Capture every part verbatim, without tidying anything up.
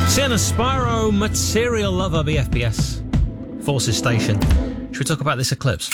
Sienna Spyro, Material Lover, B F P S, Forces Station. Should we talk about this eclipse?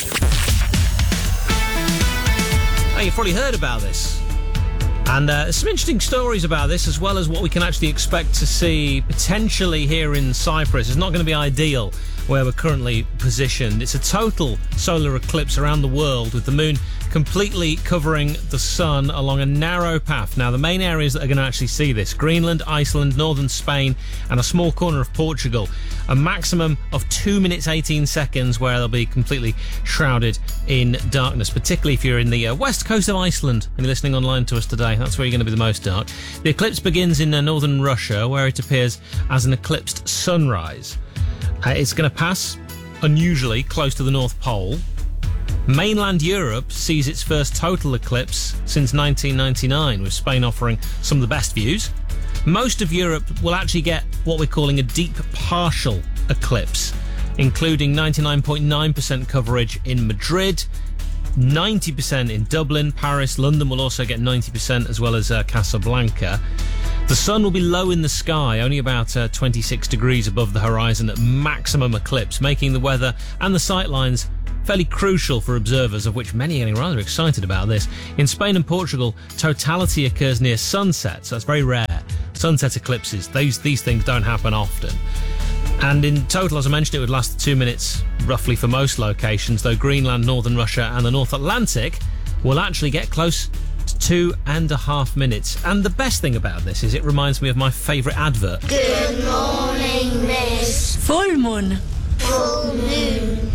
Oh, you've probably heard about this. And uh, there's some interesting stories about this, as well as what we can actually expect to see potentially here in Cyprus. It's not going to be ideal where we're currently positioned. It's a total solar eclipse around the world, with the moon completely covering the sun along a narrow path. Now, the main areas that are going to actually see this: Greenland, Iceland, northern Spain, and a small corner of Portugal. A maximum of two minutes eighteen seconds where they'll be completely shrouded in darkness, particularly if you're in the uh, west coast of Iceland and you're listening online to us today. That's where you're going to be the most dark. The eclipse begins in uh, northern Russia, where it appears as an eclipsed sunrise. Uh, it's going to pass unusually close to the North Pole. Mainland Europe sees its first total eclipse since nineteen ninety-nine, with Spain offering some of the best views. Most of Europe will actually get what we're calling a deep partial eclipse, including ninety-nine point nine percent coverage in Madrid, ninety percent in Dublin, Paris. London will also get ninety percent, as well as uh, Casablanca. The sun will be low in the sky, only about uh, twenty-six degrees above the horizon at maximum eclipse, making the weather and the sightlines fairly crucial for observers, of which many are getting rather excited about this. In Spain and Portugal, totality occurs near sunset, so that's very rare. Sunset eclipses, these, these things don't happen often. And in total, as I mentioned, it would last two minutes roughly for most locations, though Greenland, northern Russia and the North Atlantic will actually get close to two and a half minutes. And the best thing about this is it reminds me of my favourite advert. Good morning, miss. Full moon. Full moon.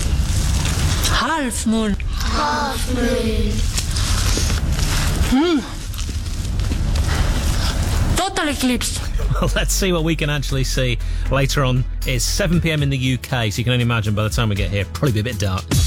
Half moon. Half moon. Hmm. Total eclipse. Well, let's see what we can actually see later on. It's seven p.m. in the U K, so you can only imagine by the time we get here, probably be a bit dark.